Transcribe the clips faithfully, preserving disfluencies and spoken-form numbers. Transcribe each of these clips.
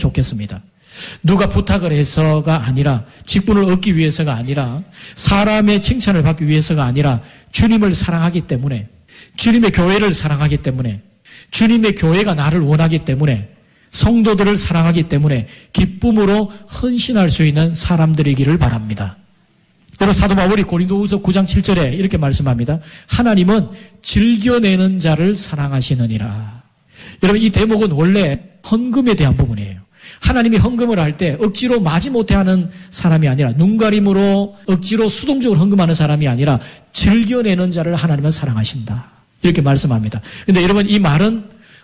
좋겠습니다. 누가 부탁을 해서가 아니라, 직분을 얻기 위해서가 아니라, 사람의 칭찬을 받기 위해서가 아니라 주님을 사랑하기 때문에, 주님의 교회를 사랑하기 때문에, 주님의 교회가 나를 원하기 때문에, 성도들을 사랑하기 때문에 기쁨으로 헌신할 수 있는 사람들이기를 바랍니다. 여러분, 사도 바울이 고린도후서 구 장 칠 절에 이렇게 말씀합니다. 하나님은 즐겨내는 자를 사랑하시느니라. 여러분, 이 대목은 원래 헌금에 대한 부분이에요. 하나님이 헌금을 할 때 억지로 마지못해 하는 사람이 아니라, 눈가림으로 억지로 수동적으로 헌금하는 사람이 아니라 즐겨내는 자를 하나님은 사랑하신다. 이렇게 말씀합니다. 그런데 여러분, 이 말은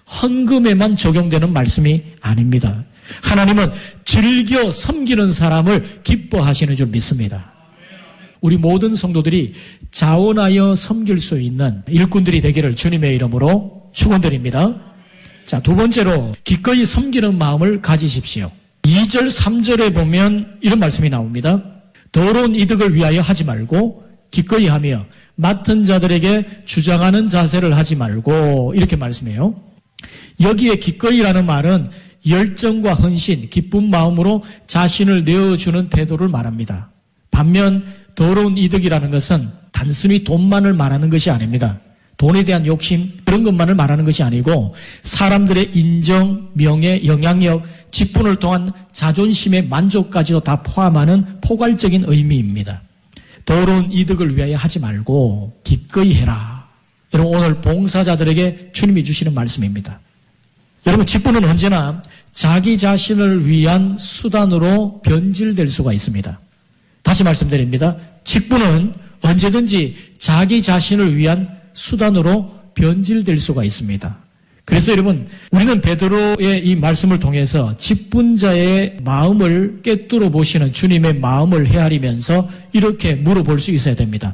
헌금에만 적용되는 말씀이 아닙니다. 하나님은 즐겨 섬기는 사람을 기뻐하시는 줄 믿습니다. 우리 모든 성도들이 자원하여 섬길 수 있는 일꾼들이 되기를 주님의 이름으로 축원드립니다. 자, 두 번째로 기꺼이 섬기는 마음을 가지십시오. 이 절, 삼 절에 보면 이런 말씀이 나옵니다. 더러운 이득을 위하여 하지 말고 기꺼이 하며 맡은 자들에게 주장하는 자세를 하지 말고, 이렇게 말씀해요. 여기에 기꺼이라는 말은 열정과 헌신, 기쁜 마음으로 자신을 내어주는 태도를 말합니다. 반면 더러운 이득이라는 것은 단순히 돈만을 말하는 것이 아닙니다. 돈에 대한 욕심, 그런 것만을 말하는 것이 아니고 사람들의 인정, 명예, 영향력, 직분을 통한 자존심의 만족까지도 다 포함하는 포괄적인 의미입니다. 더러운 이득을 위하여 하지 말고 기꺼이 해라. 여러분, 오늘 봉사자들에게 주님이 주시는 말씀입니다. 여러분, 직분은 언제나 자기 자신을 위한 수단으로 변질될 수가 있습니다. 다시 말씀드립니다. 직분은 언제든지 자기 자신을 위한 수단으로 변질될 수가 있습니다. 그래서 여러분, 우리는 베드로의 이 말씀을 통해서 직분자의 마음을 꿰뚫어 보시는 주님의 마음을 헤아리면서 이렇게 물어볼 수 있어야 됩니다.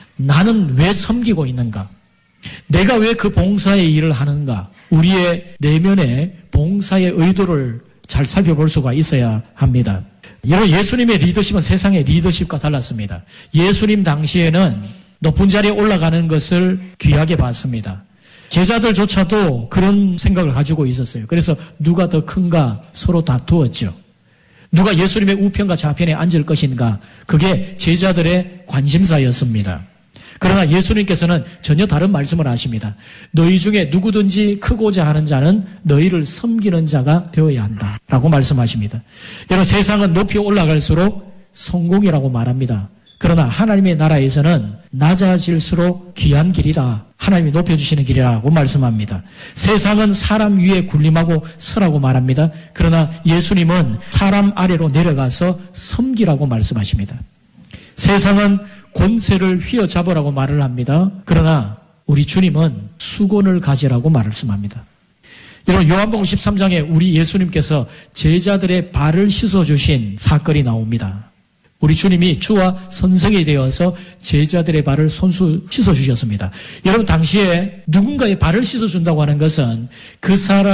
나는 왜 섬기고 있는가? 내가 왜 그 봉사의 일을 하는가? 우리의 내면의 봉사의 의도를 잘 살펴볼 수가 있어야 합니다. 여러분, 예수님의 리더십은 세상의 리더십과 달랐습니다. 예수님 당시에는 높은 자리에 올라가는 것을 귀하게 봤습니다. 제자들조차도 그런 생각을 가지고 있었어요. 그래서 누가 더 큰가 서로 다투었죠. 누가 예수님의 우편과 좌편에 앉을 것인가, 그게 제자들의 관심사였습니다. 그러나 예수님께서는 전혀 다른 말씀을 하십니다. 너희 중에 누구든지 크고자 하는 자는 너희를 섬기는 자가 되어야 한다 라고 말씀하십니다. 여러분, 세상은 높이 올라갈수록 성공이라고 말합니다. 그러나 하나님의 나라에서는 낮아질수록 귀한 길이다, 하나님이 높여주시는 길이라고 말씀합니다. 세상은 사람 위에 군림하고 서라고 말합니다. 그러나 예수님은 사람 아래로 내려가서 섬기라고 말씀하십니다. 세상은 권세를 휘어잡으라고 말을 합니다. 그러나 우리 주님은 수건을 가지라고 말씀합니다. 여러분, 요한복음 십삼 장에 우리 예수님께서 제자들의 발을 씻어주신 사건이 나옵니다. 우리 주님이 주와 선생이 되어서 제자들의 발을 손수 씻어주셨습니다. 여러분, 당시에 누군가의 발을 씻어준다고 하는 것은 그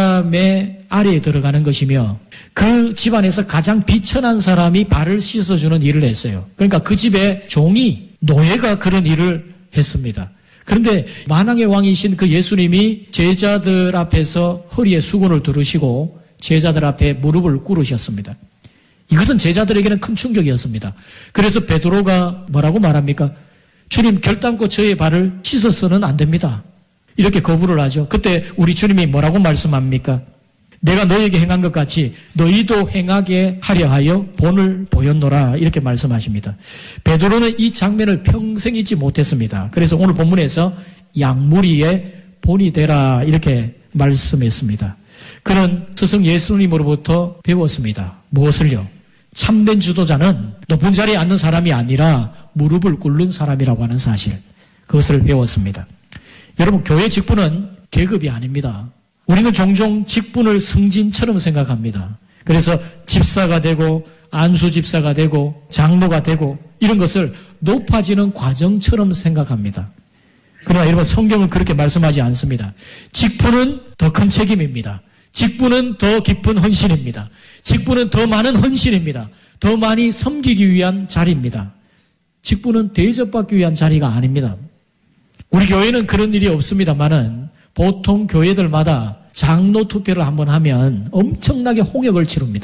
사람의 아래에 들어가는 것이며 그 집안에서 가장 비천한 사람이 발을 씻어주는 일을 했어요. 그러니까 그 집의 종이, 노예가 그런 일을 했습니다. 그런데 만왕의 왕이신 그 예수님이 제자들 앞에서 허리에 수건을 두르시고 제자들 앞에 무릎을 꿇으셨습니다. 이것은 제자들에게는 큰 충격이었습니다. 그래서 베드로가 뭐라고 말합니까? 주님, 결단코 저의 발을 씻어서는 안 됩니다. 이렇게 거부를 하죠. 그때 우리 주님이 뭐라고 말씀합니까? 내가 너희에게 행한 것 같이 너희도 행하게 하려 하여 본을 보였노라, 이렇게 말씀하십니다. 베드로는 이 장면을 평생 잊지 못했습니다. 그래서 오늘 본문에서 양무리의 본이 되라, 이렇게 말씀했습니다. 그는 스승 예수님으로부터 배웠습니다. 무엇을요? 참된 지도자는 높은 자리에 앉는 사람이 아니라 무릎을 꿇는 사람이라고 하는 사실, 그것을 배웠습니다. 여러분, 교회 직분은 계급이 아닙니다. 우리는 종종 직분을 승진처럼 생각합니다. 그래서 집사가 되고 안수집사가 되고 장로가 되고 이런 것을 높아지는 과정처럼 생각합니다. 그러나 여러분, 성경은 그렇게 말씀하지 않습니다. 직분은 더 큰 책임입니다. 직분은 더 깊은 헌신입니다. 직분은 더 많은 헌신입니다. 더 많이 섬기기 위한 자리입니다. 직분은 대접받기 위한 자리가 아닙니다. 우리 교회는 그런 일이 없습니다만은 보통 교회들마다 장로 투표를 한번 하면 엄청나게 홍역을 치릅니다.